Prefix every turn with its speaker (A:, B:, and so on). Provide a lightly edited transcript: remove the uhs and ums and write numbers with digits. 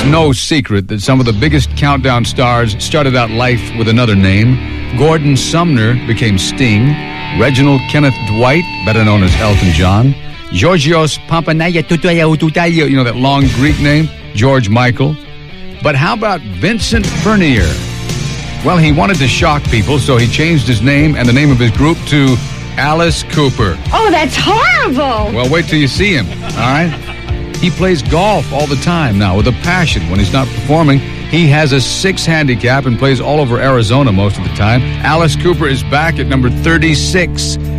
A: It's no secret that some of the biggest countdown stars started out life with another name. Gordon Sumner became Sting. Reginald Kenneth Dwight, better known as Elton John. Georgios Papanayatutayatutayo, you know, that long Greek name, George Michael. But how about Vincent Furnier? Well, he wanted to shock people, so he changed his name and the name of his group to Alice Cooper.
B: Oh, that's horrible.
A: Well, wait till you see him, all right? He plays golf all the time now with a passion. When he's not performing, he has a 6 handicap and plays all over Arizona most of the time. Alice Cooper is back at number 36